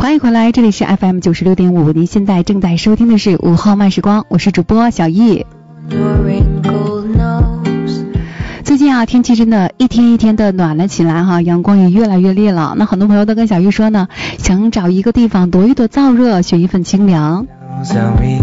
欢迎回来，这里是 FM 96.5，您现在正在收听的是午后慢时光，我是主播小易。最近啊，天气真的一天一天的暖了起来哈，阳光也越来越烈了。那很多朋友都跟小玉说呢，想找一个地方躲一躲燥热，寻一份清凉。